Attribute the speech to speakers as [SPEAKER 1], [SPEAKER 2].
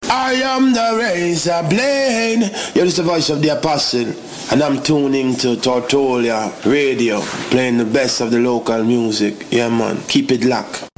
[SPEAKER 1] I am the razor blade. You're just the voice of the apostle, and I'm tuning to Tortolia Radio, playing the best of the local music. Yeah, man. Keep it locked.